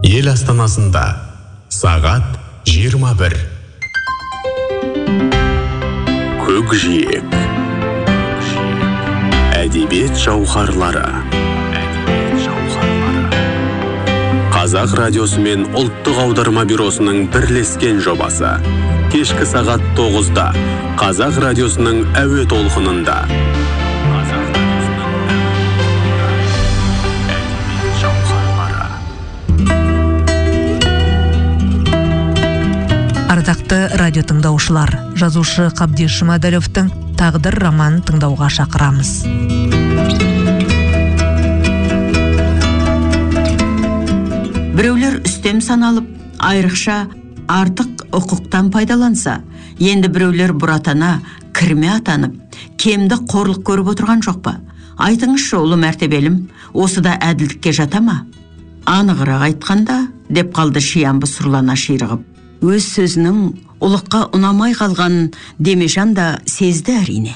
Ел астанасында сағат 21. Көкжиек. Әдебиет жауһарлары. Қазақ радиосы мен ұлттық аударма бюросының бірлескен жобасы. Кешкі сағат 9-да Қазақ радиосының әуе толқынында. Ардақты радио тыңдаушылар, жазушы Қабдеш Жұмаділовтың «Тағдыр» романын тыңдауға шақырамыз. Біреулер үстем саналып, айрықша артық ұқықтан пайдаланса, енді біреулер бұратана, кірме атанып, кемді қорлық көріп отырған жоқ па? Айтыңызшы, ұлы мәртебелім, осы да әділдікке жата ма? Анығырақ айтқанда, деп қалды Шиямбы сұрлана ширығып. Өз сөзінің ұлыққа ұнамай қалған Демежан да сезді әрине.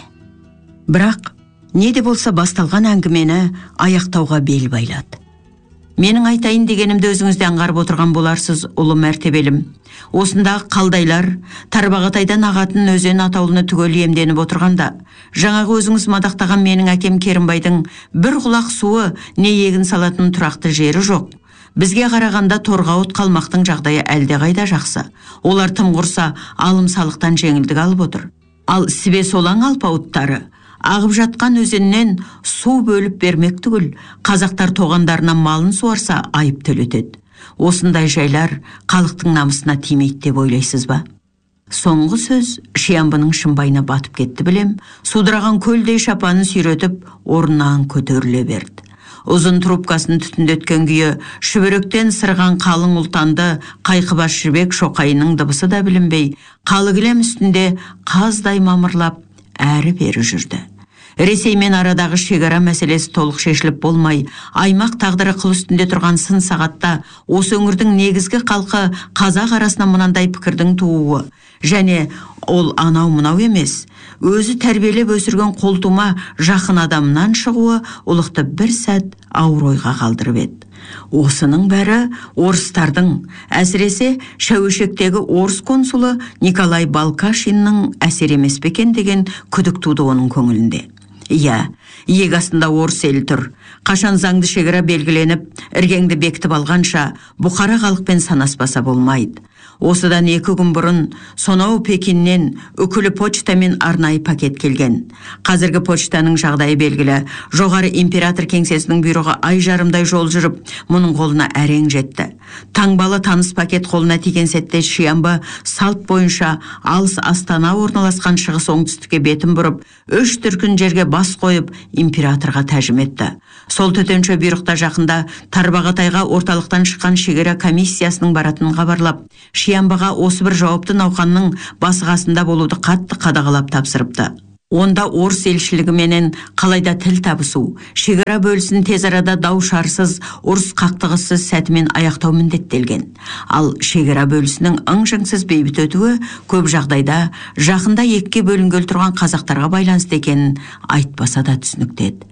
Бірақ не де болса басталған әңгімені аяқтауға бел байлады. Менің айтайын дегенімді өзіңізде аңғарып отырған боларсыз, ұлы мәртебелім. Осындағы қалдайлар Тарбағатайдан ағатын өзен атаулыны түгел иемденіп отырғанда, жаңағы өзіңіз мадақтаған менің әкем Керімбайдың бір құлақ суы не егін салатын тұрақты жері жоқ. Бізге қарағанда торғауыт қалмақтың жағдайы әлдеқайда жақсы. Олар тым құрса алым салықтан жеңілдік алып отыр. Ал сібе солаң алпауыттары ағып жатқан өзеннен су бөліп бермек түгіл, қазақтар тоғандарына малын суарса айып төлетеді. Осындай жайлар халықтың намысына тимейді деп ойлайсыз ба? Соңғы сөз Шиямбының шымбайына батып кетті білем, судыраған көлдей шапанын сүйретіп, орнынан көтеріле берді. Ұзын трубкасын түтіндеткен күйі шүберектен сырған қалың ұлтанды қайқыбас жібек шоқайының дыбысы да білінбей, қалы кілем үстінде қаздай мамырлап әрі-бері жүрді. Ресеймен арадағы шекара мәселесі толық шешіліп болмай, аймақ тағдыры қыл үстінде тұрған сын сағатта осы өңірдің негізгі халқы қазақ арасына мынандай пікірдің тууы, және ол анау-мынау емес, өзі тәрбиелеп өсірген қолтума жақын адамнан шығуы ұлықты бір сәт ауыр ойға қалдырып еді. Осының бәрі орыстардың, әсіресе Шәуешектегі орыс консулы Николай Балкашинның әсер емес пе екен деген күдік туды оның көңілінде. Иә, иек астында орыс елі тұр. Қашан заңды шекара белгіленіп, іргеңді бекітіп алғанша, бұқара халықпен санаспаса болмайды. Осыдан 2 күн бұрын сонау Пекиннен үкілі почтамен арнайы пакет келген. Қазіргі почтаның жағдайы белгілі. Жоғары император кеңсесінің бұйрығы ай жарымдай жол жүріп, мұның қолына әрең жетті. Таңбалы таныс пакет қолына тиген сәтте Шиямбы салт бойынша алыс Астана орналасқан шығыс оңтүстікке бетін бұрып, 3 дүркін жерге бас қойып, императорға тәжім етті. Сол төтенше бұйрықта жақында Тарбағатайға орталықтан шыққан шекара комиссиясының баратынын хабарлап, Шиямбыға осы бір жауапты науқанның басқасында болуды қатты қадағалап тапсырыпты. Онда орыс елшілігі менен қалайда тіл табысу, шекара бөлісін тез арада дау шарсыз, ұрыс қақтығыссыз сәтімен аяқтау міндеттелген. Ал шекара бөлісінің ың-жыңсыз бейбіт өтуі көп жағдайда жақында екіге бөлінгелі тұрған қазақтарға байланысты екенін айтпаса да түсініктеді.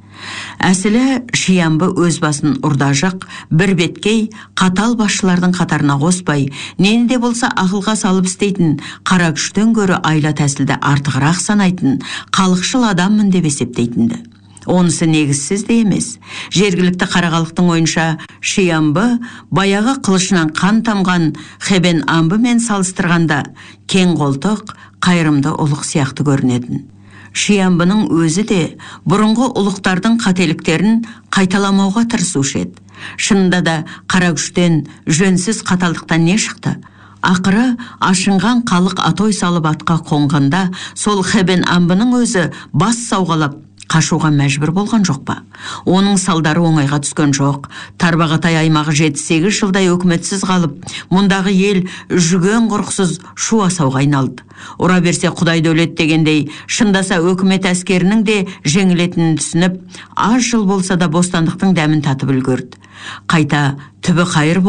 Әсілі Шиямбы өз басын ұрдажық, бір беткей, қатал басшылардың қатарына қоспай, нені де болса ақылға салып істейтін, қара күштен гөрі айла тәсілді артығырақ санайтын, халықшыл адаммын деп есептейтінді. Онысы негізсіз де емес. Жергілікті қарақалықтың ойынша Шиямбы баяғы қылышынан қан тамған Хебен Амбымен салыстырғанда кең қолтық, қайырымды ұлық сияқты көрінетін. Шиямбының өзі де бұрынғы ұлықтардың қателіктерін қайталамауға тырысушы еді. Шынында да қара күштен, жөнсіз қаталдықтан не шықты? Ақыры ашынған халық атой салып атқа қонғанда, сол Хебен Амбының өзі бас сауғалап қашуға мәжбүр болған жоқ па? Оның салдары оңайға түскен жоқ. Тарбағатай аймағы 7-8 жылдай өкіметсіз қалып, мұндағы ел жүген құрықсыз шу асауға айналды. Ұра берсе Құдай дәулет дегендей, шындаса өкімет әскерінің де жеңілетінін түсініп, аз жыл болса да бостандықтың дәмін татып үлгерді. Қайта түбі қайыр болып,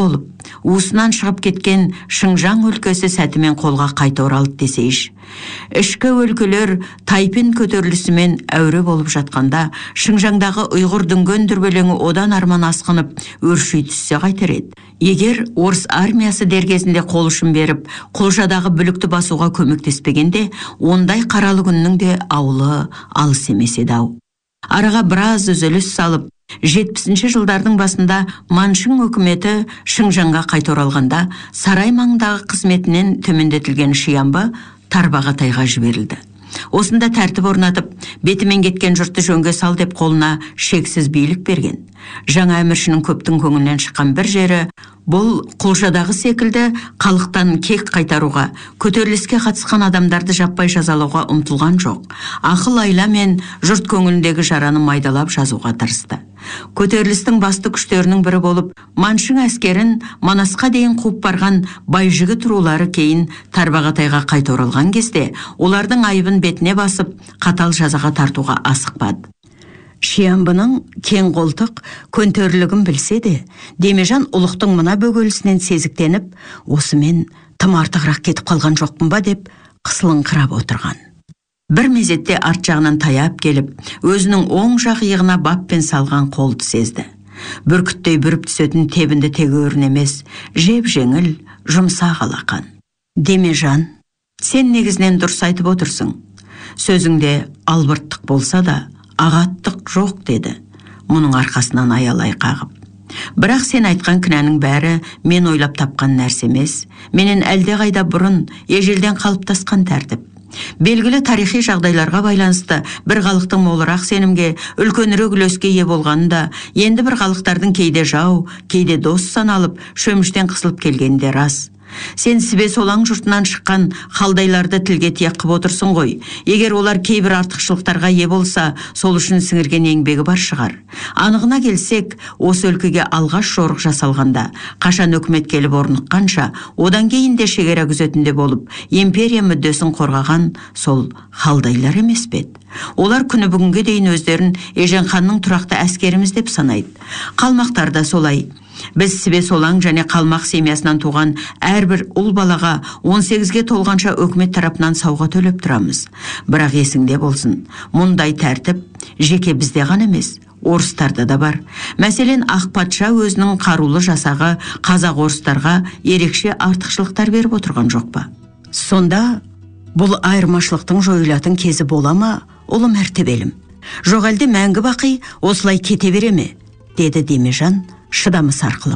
уысынан шығып кеткен Шыңжаң өлкесі сәтімен қолға қайта оралды десейш. Ішкі өлкелер Тайпин көтерілісімен әуре болып жатқанда, Шыңжаңдағы ұйғыр дүнген дүрбелеңі одан арман асқынып, өрши түссе қайтер еді. Егер орыс армиясы дер кезінде қол ұшын беріп, Құлжадағы бүлікті басуға көмектеспегенде, ондай қаралы күннің де аулы алыс емес еді-ау. Араға біраз үзіліс салып, 70-ші жылдардың басында Маншың өкіметі Шыңжаңға қайта оралғанда, сарай маңындағы қызметінен төмендетілген Шиямбы Тарбағатайға жіберілді. Осында тәртіп орнатып, бетімен кеткен жұртты жөнге сал деп қолына шексіз билік берген. Жаңа әміршінің көптің көңілінен шыққан бір жері, бұл Құлжадағы секілді халықтан кек қайтаруға, көтеріліске қатысқан адамдарды жаппай жазалауға ұмтылған жоқ. Ақыл айла мен жұрт көңіліндегі жараны майдалап жазуға тырысты. Көтерілістің басты күштерінің бірі болып, Маншың әскерін Манасқа дейін қуып барған Байжігіт рулары кейін Тарбағатайға қайта оралған кезде, олардың айыбын бетіне басып, қатал жазаға тартуға асықпады. Шиямбының кең қолтық көнтерілігін білсе де, Демежан ұлықтың мына бөгелісінен сезіктеніп, осымен тым артығырақ кетіп қалған жоқпын ба деп қысылыңқырап отырған. Бір мезетте арт жағынан таяп келіп, өзінің оң жақ иығына баппен салған қолды сезді. Бүркіттей бүріп түсетін тебінді тегеурін емес, жеп-жеңіл, жұмсақ алақан. Демежан, сен негізінен дұрыс айтып отырсың. Сөзіңде албырттық болса да, ағаттық жоқ деді, мұның арқасынан аялай қағып. Бірақ сен айтқан кінәнің бәрі мен ойлап тапқан нәрсе емес, менен әлде қайда бұрын ежелден қалыптасқан тәртіп. Белгілі тарихи жағдайларға байланысты бір халықтың молырақ сенімге, үлкенірек үлеске ие болғанында, енді бір халықтардың кейде жау, кейде дос саналып, шөміштен қысылып келгенде рас. Сен сібе солаң жұртынан шыққан халдайларды тілге тиек қып отырсың ғой. Егер олар кейбір артықшылықтарға ие болса, сол үшін сіңірген еңбегі бар шығар. Анығына келсек, осы өлкеге алғаш жорық жасалғанда, қашан өкімет келіп орныққанша, одан кейін де шекара күзетінде болып, империя мүддесін қорғаған сол халдайлар емес пе еді? Олар күні бүгінге дейін өздерін Ежен ханның тұрақты әскеріміз деп санайды. Қалмақтар да солай. Біз сібе солаң және қалмақ семьясынан туған әрбір ұл балаға 18-ге толғанша өкімет тарапынан сауға төлеп тұрамыз. Бірақ есіңде болсын, мұндай тәртіп жеке бізде ғана емес, орыстарда да бар. Мәселен, ақ патша өзінің қарулы жасағы қазақ орыстарға ерекше артықшылықтар беріп отырған жоқ па? Сонда бұл айырмашылықтың жойылатын кезі бола ма, ұлы мәртебелім? Жоқ әлде мәңгі бақи осылай кете бере ме? Деді Демежан шыдамы сарқылып.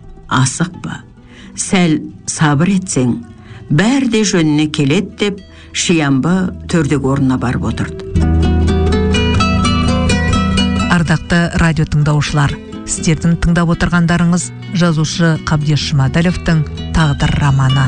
Асық ба, сәл сабыр етсең, бәрі де жөніне келеді деп, Шиямбы төрдегі орнына барып отырды. Ардақты радио тыңдаушылар, сіздердің тыңдап отырғандарыңыз жазушы Қабдеш Жұмаділовтың «Тағдыр» романы.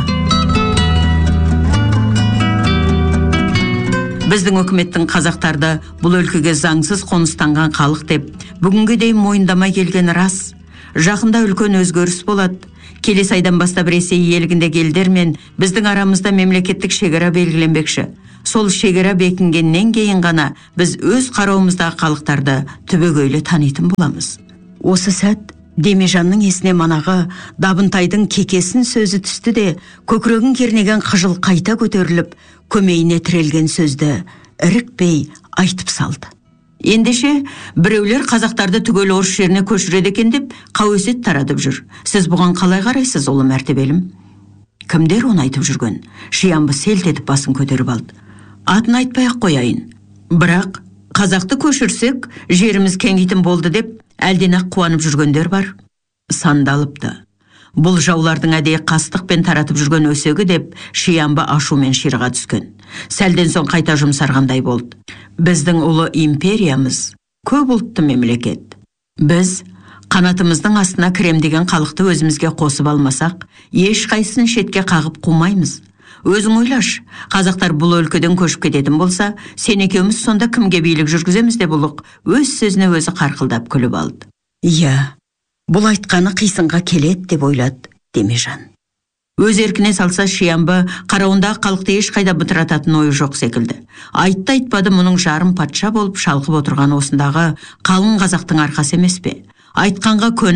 Біздің өкіметтің қазақтарды бұл өлкеге заңсыз қоныстанған халық деп, бүгінге дейін мойындамай келгені рас. Жақында үлкен өзгеріс болады. Келесі айдан бастап Ресей иелігіндегі елдермен біздің арамызда мемлекеттік шекара белгіленбекші. Сол шекара бекінгеннен кейін ғана біз өз қарауымыздағы халықтарды түбегейлі танитын боламыз. Осы сәт Демежанның есіне манағы Дабынтайдың кекесін сөзі түсті де, көкірегін кернеген қыжыл қайта көтеріліп, көмейіне тірелген сөзді ірікпей айтып салды. Ендеше біреулер қазақтарды түгел орыс жеріне көшіреді екен деп қауесет таратып жүр. Сіз бұған қалай қарайсыз, ұлы мәртебелім? Кімдер оны айтып жүрген? Шиямбы селт етіп басын көтеріп алды. Атын айтпай-ақ қояйын. Бірақ қазақты көшірсек, жеріміз кеңейтін болды деп әлден-ақ қуанып жүргендер бар. Сандалыпты. Бұл жаулардың әдейі қастықпен таратып жүрген өсегі деп Шиямбы ашумен ширыға түскен. Сәлден соң қайта жұмсарғандай болды. Біздің ұлы империямыз көп ұлтты мемлекет. Біз қанатымыздың астына кірем деген халықты өзімізге қосып алмасақ, ешқайсысын шетке қағып қумаймыз. Өзің ойлаш, қазақтар бұл өлкеден көшіп кететін болса, сен екеуміз сонда кімге билік жүргіземіз деп ұлық өз сөзіне өзі қарқылдап күліп алды. Иә, бұл айтқаны қисынға келеді деп ойлады Демежан. Өз еркіне салса Шиямбы қарауындағы халықты ешқайда бытырататын ойы жоқ секілді. Айтты айтпады, мұның жарым патша болып шалқып отырған осындағы қалың қазақтың арқасы емес пе? Айтқанға көніп,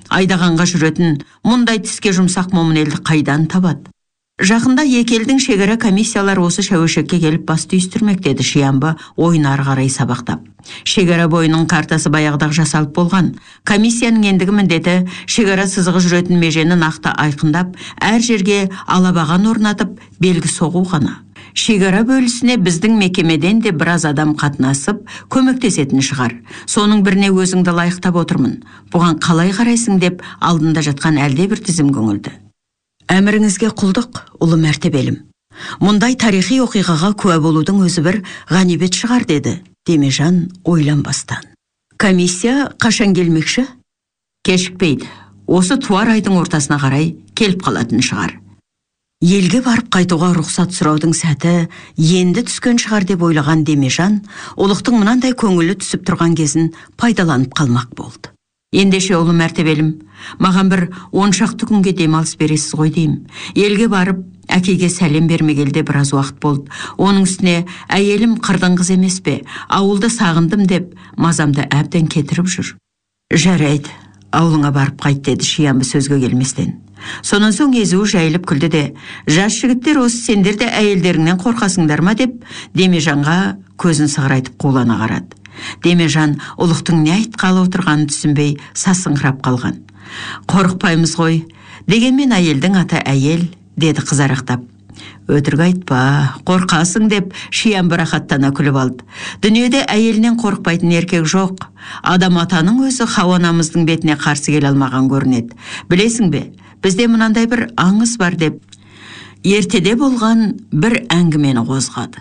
айдағанға жүретін мұндай тіске жұмсақ момын елді қайдан табады? Жақында екі елдің шекара комиссиялары осы шәуешекке келіп бас түйістірмек, деді Шиямбы ойын ары қарай сабақтап. Шекара бойының картасы баяғыдағы жасалып болған. Комиссияның ендігі міндеті шекара сызығы жүретін межені нақты айқындап, әр жерге алабаған орнатып, белгі соғу ғана. Шекара бөлісіне біздің мекемеден де біраз адам қатынасып, көмектесетін шығар. Соның біріне өзіңді лайықтап отырмын. Бұған қалай қарайсың деп алдында жатқан әлде бір тізім көңілді. Әміріңізге құлдық, ұлы мәртебелім. Мұндай тарихи оқиғаға куә болудың өзі бір ғанибет шығар, деді Демежан ойланбастан. Комиссия қашан келмекші? Кешікпейді. Осы туар айдың ортасына қарай келіп қалатын шығар. Елге барып қайтуға рұқсат сұраудың сәті енді түскен шығар деп ойлаған Демежан, ұлықтың мынандай көңілі түсіп тұрған кезін пайдаланып қалмақ болды. Ендеше ұлы мәртебелім, маған бір 10 шақты күнге демалыс бересіз ғой деймін. Елге барып, әкеге сәлем бермегелде біраз уақыт болды. Оның үстіне әйелім қырдың қыз емес пе, ауылды сағындым деп мазамды әбден кетіріп жүр. Жарайды, ауылыңа барып қайт, деді Шиямбы сөзге келместен. Сонан соң езуі жайылып күлді де, жас жігіттер осы сендер де әйелдеріңнен қорқасыңдар ма деп Демежанға көзін сығырайтып қулана қарады. Демежан ұлықтың не айтқалы отырғанын түсінбей сасыңқырап қалған. Қорықпаймыз ғой, дегенмен әйелдің аты әйел, деді қызарақтап. Өтірік айтпа, қорқасың деп Шиямбы рахаттана күліп алды. Дүниеде әйелінен қорықпайтын еркек жоқ. Адам атаның өзі Хауа анамыздың бетіне қарсы келе алмаған көрінеді. Білесің бе, бізде мынандай бір аңыз бар деп ертеде болған бір әңгімені қозғады.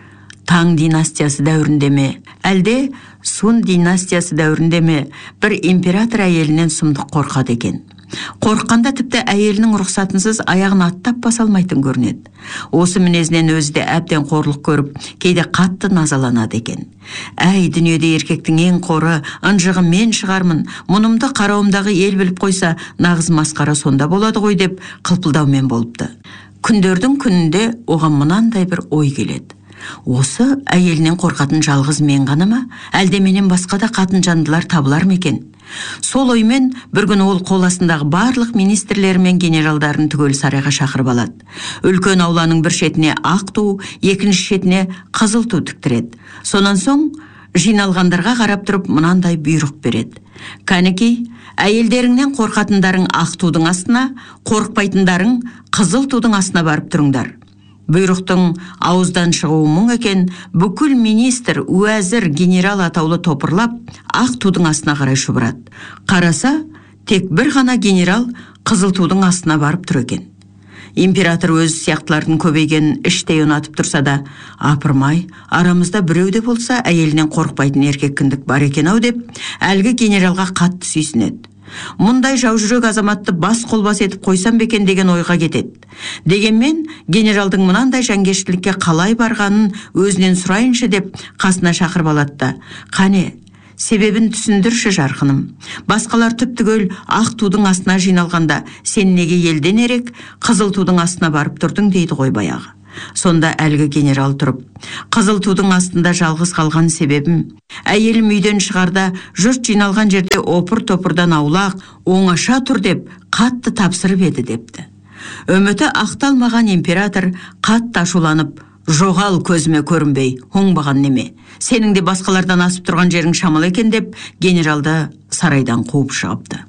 Таң династиясы дәуірінде ме, әлде Сун династиясы дәуірінде ме, бір император әйелінен сұмдық қорқады екен. Қорыққанда тіпті әйелінің рұқсатынсыз аяғын аттап баса алмайтын көрінеді. Осы мінезінен өзі де әбден қорлық көріп, кейде қатты назаланады екен. Әй, дүниеде еркектің ең қоры, ынжығы мен шығармын, мұнымды қарауымдағы ел біліп қойса, нағыз масқара сонда болады ғой деп қылпылдаумен болыпты. Күндердің күнінде оған мынандай бір ой келеді. Осы әйелінен қорқатын жалғыз мен ғана ма, әлде менен басқа да қатын жандылар табылар ма екен? Сол оймен бір күні ол қол астындағы барлық министрлері мен генералдарын түгел сарайға шақырып алады. Үлкен ауланың бір шетіне ақ ту, екінші шетіне қызыл ту тіктіреді. Сонан соң жиналғандарға қарап тұрып мынандай бұйрық береді. Кәнекей, әйелдеріңнен қорқатындарың ақ тудың астына, қорықпайтындарың қызыл тудың астына барып тұрыңдар. Бұйрықтың ауыздан шығуы мұң екен, бүкіл министр, уәзір, генерал атаулы топырлап, ақ тудың астына қарай шұбырады. Қараса, тек бір ғана генерал қызыл тудың астына барып тұр екен. Император өз сияқтылардың көбейгенін іштей ұнатып тұрса да, апырмай, арамызда біреу де болса әйелінен қорықпайтын еркек кіндік бар екен-ау деп, әлгі генералға қатты сүйсінеді. Мұндай жаужүрек азаматты бас қолбас етіп қойсам бекен деген ойға кетеді. Дегенмен, генералдың мынандай жанкештілікке қалай барғанын өзінен сұрайыншы деп қасына шақырып алады да, қане, себебін түсіндірші жарқыным. Басқалар түп-түгел ақ тудың астына жиналғанда, сен неге елден ерек қызыл тудың астына барып тұрдың дейді ғой баяғы. Сонда әлгі генерал тұрып, қызыл тудың астында жалғыз қалған себебім, әйелім үйден шығарда жұрт жиналған жерде опыр-топырдан аулақ, оңаша тұр деп қатты тапсырып еді депті. Үміті ақталмаған император қатты ашуланып, жоғал көзіме көрінбей, оңбаған неме, сенің де басқалардан асып тұрған жерің шамалы екен деп генералды сарайдан қуып шығыпты.